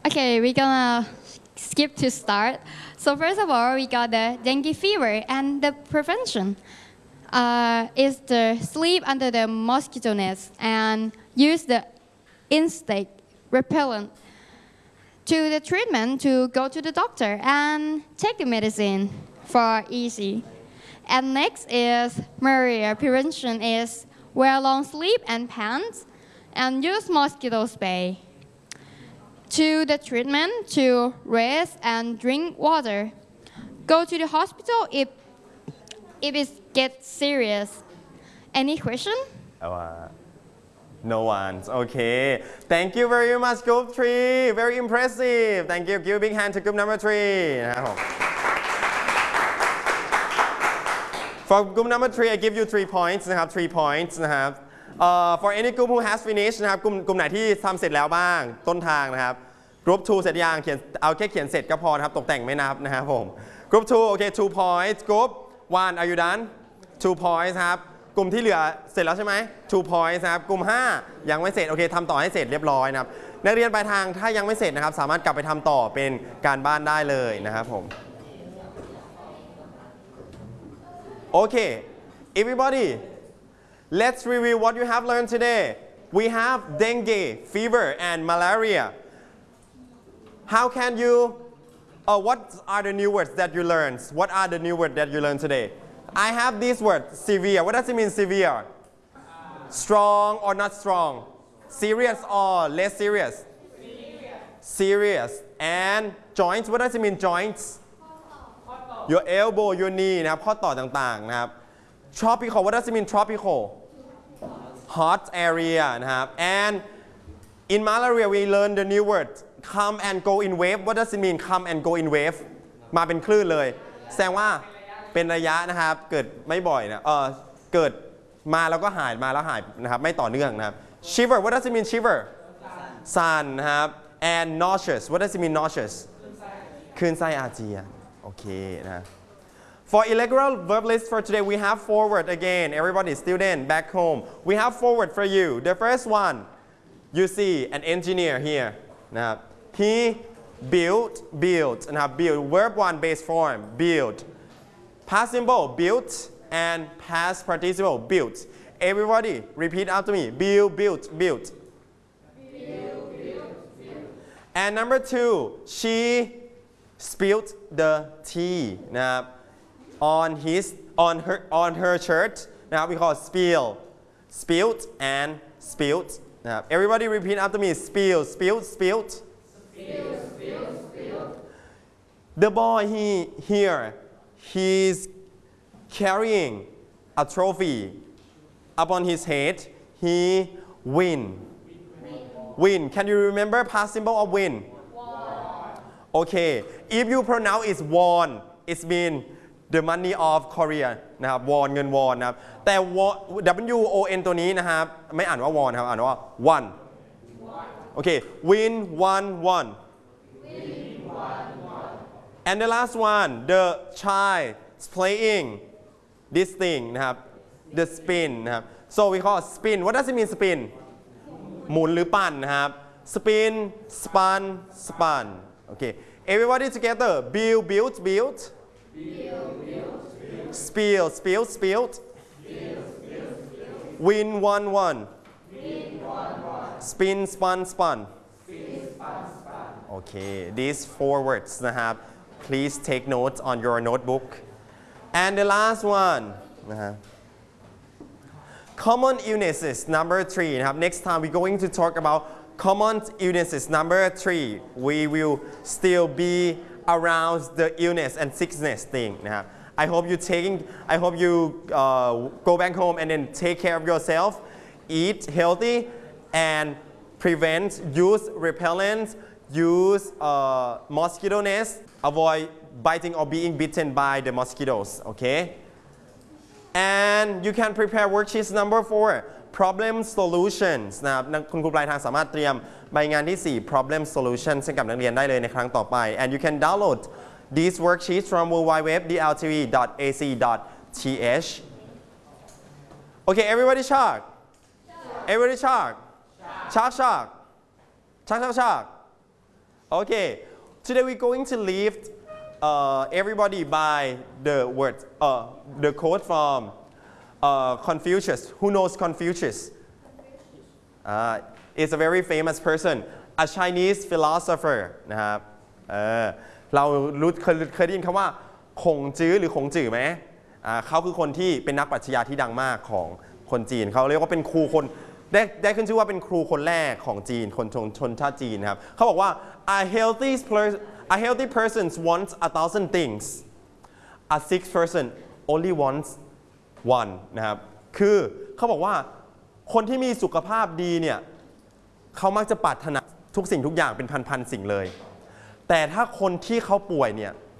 Okay, we're gonna skip to start. So first of all, we got the dengue fever, and the prevention is the sleep under the mosquito nets and use the insect repellent. To the treatment, to go to the doctor and take the medicine for easy. And next is malaria prevention is wear long sleeve and pants and use mosquito spray. To the treatment, to rest and drink water. Go to the hospital if it gets serious. Any question? No one's. Okay. Thank you very much, Group 3. Very impressive. Thank you. Give a big hand to Group number 3. For Group number 3, I give you 3 points นะครับ 3 points นะครับ For any group who has finished นะครับกลุ่มไหนที่ทำเสร็จแล้วบ้างต้นทางนะครับ Group 2 เสร็จยังเอาแค่เขียนเสร็จก็พอนะครับตกแต่งไม่นับนะครับผม Group 2 โอเค 2 points Group 1 are you done 2 points ครับกลุ่มที่เหลือเสร็จแล้วใช่ไหม 2 points นะครับกลุ่ม5ยังไม่เสร็จโอเคทำต่อให้เสร็จเรียบร้อยนะครับนักเรียนปลายทางถ้ายังไม่เสร็จนะครับสามารถกลับไปทำต่อเป็นการบ้านได้เลยนะครับผมโอเค everybody let's review what you have learned today we have dengue fever and malaria how can you what are the new words that you learned what are the new words that you learned today I have this word severe. What does it mean severe? Strong or not strong? Serious or less serious? Serious. And joints. What does it mean joints? Your elbow, your knee นะครับข้อต่อต่างๆนะครับ Tropical. What does it mean tropical? Hot area นะครับ And in malaria we learn the new word come and go in wave. What does it mean come and go in wave? มาเป็นคลื่นเลยแสดงว่าเป็นระยะนะครับเกิดไม่บ่อยนะเกิดมาแล้วก็หายมาแล้วหายนะครับไม่ต่อเนื่องนะครับ shiver what does it mean shiver sun นะครับ and nauseous what does it mean nauseous คลื่นไส้อาเจียนโอเคนะ for irregular verb list for today we have forward again everybody student back home we have forward for you the first one you see an engineer here นะครับ he built นะครับ build verb 1 base form build Past simple built and past participle built. Everybody repeat after me. Build, built, built. And number 2, she spilled the tea นะครับ on her shirt นะครับ we call spill. Spilled and spilled นะครับ Everybody repeat after me. Spill, spilled, spilled. The boy he's carrying a trophy upon his head. He win. Can you remember past symbol of win? Okay. If you pronounce it won, it's mean the money of Korea นะครับ won เงินวอนนะครับแต่ WON ตัวนี้นะครับไม่อ่านว่า won ครับอ่านว่า won โอเค win won And the last one, the child is playing this thing นะครับ the spin นะครับ so we call spin what does it mean spin หมุนหรือปั่นนะครับ spin spun โอเค everybody together built spill spilled win won spin spun okay these 4 words นะครับPlease take notes on your notebook. And the last one, common illnesses number 3. Next time we're going to talk about common illnesses number 3. We will still be around the illness and sickness thing. I hope you go back home and then take care of yourself, eat healthy, and prevent use repellents. Use mosquito nets. Avoid biting or being bitten by the mosquitoes. Okay. And you can prepare worksheet number 4. Problem solutions นะครับคุณครูปลายทางสามารถเตรียมใบงานที่ 4 problem solutions ให้กับนักเรียนได้เลยในครั้งต่อไป And you can download these worksheets from www.dltv.ac.th. Okay, everybody shark. Everybody shark. Shark. Okay, today we're going to leave everybody by the word, the quote from Confucius. Who knows Confucius? It's a very famous person, a Chinese philosopher นะครับเราเคยได้ยินคำว่าคงจื้อหรือคงจื่อไหมเขาคือคนที่เป็นนักปรัชญาที่ดังมากของคนจีนเขาเรียกว่าเป็นครูคนได้ขึ้นชื่อว่าเป็นครูคนแรกของจีนคนชนชาติจีนนะครับเขาบอกว่า a healthy person wants 1,000 things a sick person only wants one นะครับคือเขาบอกว่าคนที่มีสุขภาพดีเนี่ยเขามักจะปรารถนาทุกสิ่งทุกอย่างเป็นพันๆสิ่งเลยแต่ถ้าคนที่เขาป่วยเนี่ย